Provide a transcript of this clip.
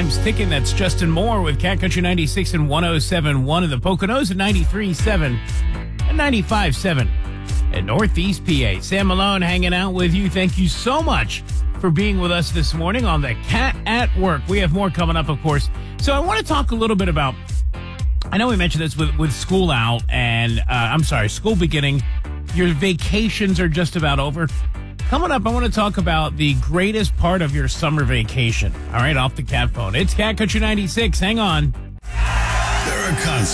Times ticking. That's Justin Moore with Cat Country 96 and 107.1 in the Poconos and 93.7 and 95.7 in Northeast PA. Sam Malone hanging out with you. Thank you so much for being with us this morning on the Cat at Work. We have more coming up, of course. So I want to talk a little bit about, I know we mentioned this with school out and, school beginning. Your vacations are just about over. Coming up, I want to talk about the greatest part of your summer vacation. All right, off the cat phone. It's Cat Country 96. Hang on. There are concepts